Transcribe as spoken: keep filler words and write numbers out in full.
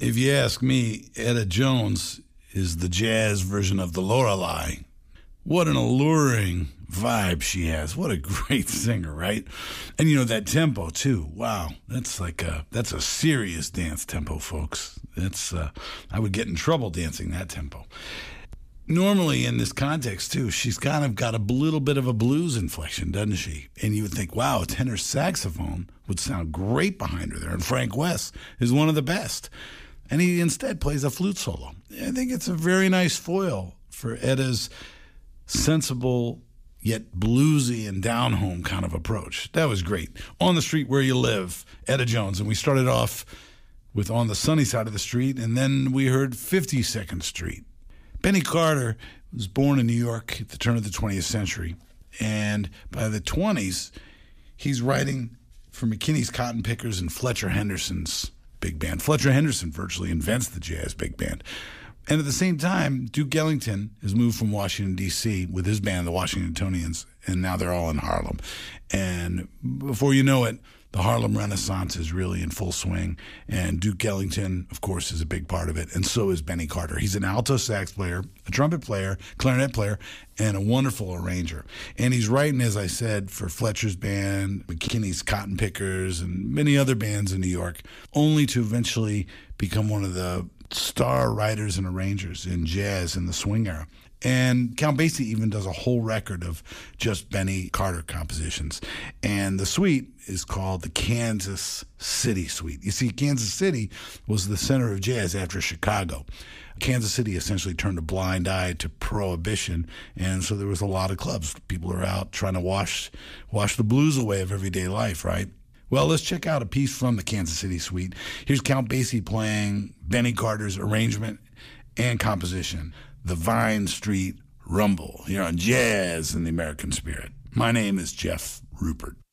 If you ask me, Etta Jones is the jazz version of the Lorelei. What an alluring vibe she has. What a great singer, right? And you know, that tempo too. Wow. That's like a, that's a serious dance tempo, folks. That's, uh, I would get in trouble dancing that tempo. Normally in this context too, she's kind of got a little bit of a blues inflection, doesn't she? And you would think, wow, a tenor saxophone would sound great behind her there. And Frank West is one of the best. And he instead plays a flute solo. I think it's a very nice foil for Etta's sensible yet bluesy and down-home kind of approach. That was great. On the Street Where You Live, Etta Jones. And we started off with On the Sunny Side of the Street, and then we heard fifty-second Street. Benny Carter was born in New York at the turn of the twentieth century, and by the twenties, he's writing for McKinney's Cotton Pickers and Fletcher Henderson's big band. Fletcher Henderson virtually invents the jazz big band. And at the same time, Duke Ellington has moved from Washington, D C with his band, the Washingtonians, and now they're all in Harlem. And before you know it, the Harlem Renaissance is really in full swing. And Duke Ellington, of course, is a big part of it. And so is Benny Carter. He's an alto sax player, a trumpet player, clarinet player, and a wonderful arranger. And he's writing, as I said, for Fletcher's band, McKinney's Cotton Pickers, and many other bands in New York, only to eventually become one of the star writers and arrangers in jazz in the swing era. And Count Basie even does a whole record of just Benny Carter compositions. And the suite is called the Kansas City Suite. You see, Kansas City was the center of jazz after Chicago. Kansas City essentially turned a blind eye to prohibition, and so there was a lot of clubs. People are out trying to wash wash the blues away of everyday life, right? Well, let's check out a piece from the Kansas City Suite. Here's Count Basie playing Benny Carter's arrangement and composition, The Vine Street Rumble, here on Jazz in the American Spirit. My name is Jeff Rupert.